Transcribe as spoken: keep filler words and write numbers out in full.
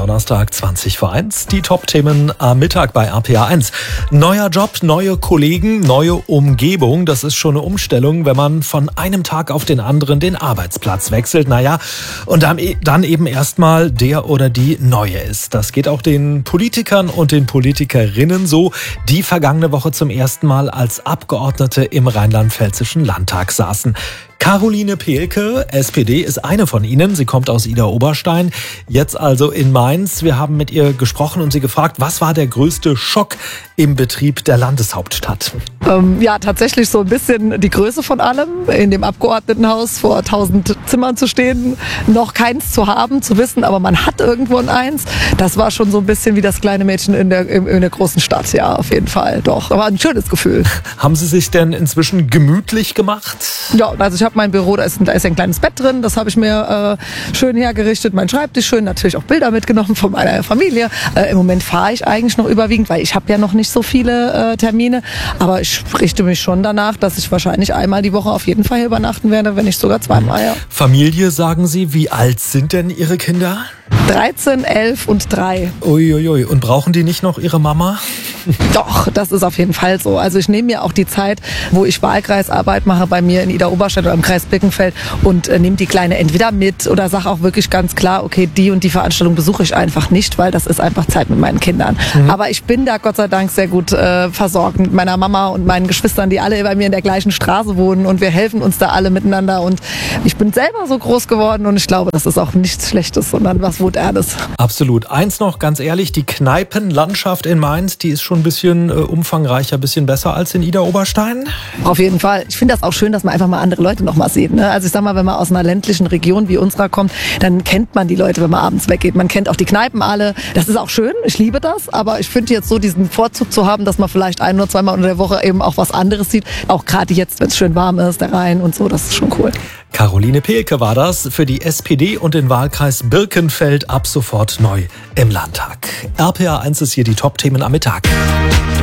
Donnerstag zwanzig vor eins. Die Top-Themen am Mittag bei R P R eins. Neuer Job, neue Kollegen, neue Umgebung. Das ist schon eine Umstellung, wenn man von einem Tag auf den anderen den Arbeitsplatz wechselt. Naja, und dann, dann eben erstmal der oder die Neue ist. Das geht auch den Politikern und den Politikerinnen so, die vergangene Woche zum ersten Mal als Abgeordnete im rheinland-pfälzischen Landtag saßen. Caroline Pehlke, S P D, ist eine von ihnen. Sie kommt aus Idar-Oberstein, jetzt also in Mainz. Wir haben mit ihr gesprochen und sie gefragt, was war der größte Schock im Betrieb der Landeshauptstadt? Ähm, ja, tatsächlich so ein bisschen die Größe von allem. In dem Abgeordnetenhaus vor tausend Zimmern zu stehen, noch keins zu haben, zu wissen, aber man hat irgendwo ein eins. Das war schon so ein bisschen wie das kleine Mädchen in der, in, in der großen Stadt, ja, auf jeden Fall, doch. Aber ein schönes Gefühl. Haben Sie sich denn inzwischen gemütlich gemacht? Ja, also ich habe mein Büro, da ist, ein, da ist ein kleines Bett drin, das habe ich mir äh, schön hergerichtet, mein Schreibtisch schön, natürlich auch Bilder mitgenommen von meiner Familie. Äh, Im Moment fahre ich eigentlich noch überwiegend, weil ich habe ja noch nicht so viele äh, Termine, aber ich richte mich schon danach, dass ich wahrscheinlich einmal die Woche auf jeden Fall hier übernachten werde, wenn nicht sogar zweimal. Ja. Familie, sagen Sie, wie alt sind denn Ihre Kinder? dreizehn, elf und drei. Uiuiui, und brauchen die nicht noch ihre Mama? Doch, das ist auf jeden Fall so. Also ich nehme mir auch die Zeit, wo ich Wahlkreisarbeit mache bei mir in Idar-Oberstein oder im Kreis Birkenfeld und äh, nehme die Kleine entweder mit oder sage auch wirklich ganz klar, okay, die und die Veranstaltung besuche ich einfach nicht, weil das ist einfach Zeit mit meinen Kindern. Mhm. Aber ich bin da Gott sei Dank sehr gut äh, versorgt mit meiner Mama und meinen Geschwistern, die alle bei mir in der gleichen Straße wohnen und wir helfen uns da alle miteinander und ich bin selber so groß geworden und ich glaube, das ist auch nichts Schlechtes, sondern was Wohlernes. Absolut. Eins noch, ganz ehrlich, die Kneipenlandschaft in Mainz, die ist schon ein bisschen äh, umfangreicher, ein bisschen besser als in Idar-Oberstein? Auf jeden Fall. Ich finde das auch schön, dass man einfach mal andere Leute noch mal sieht. Ne? Also ich sag mal, wenn man aus einer ländlichen Region wie unserer kommt, dann kennt man die Leute, wenn man abends weggeht. Man kennt auch die Kneipen alle. Das ist auch schön. Ich liebe das. Aber ich finde jetzt so diesen Vorzug zu haben, dass man vielleicht ein oder zweimal unter der Woche eben auch was anderes sieht. Auch gerade jetzt, wenn es schön warm ist, der Rhein und so. Das ist schon cool. Caroline Pehlke war das für die S P D und den Wahlkreis Birkenfeld ab sofort neu im Landtag. R P R eins ist hier die Top-Themen am Mittag.